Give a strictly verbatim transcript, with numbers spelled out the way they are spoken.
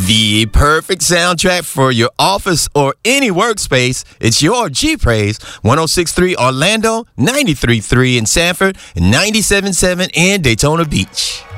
The perfect soundtrack for your office or any workspace. It's your G-Praise. one oh six point three Orlando, ninety-three point three in Sanford, and ninety-seven point seven in Daytona Beach.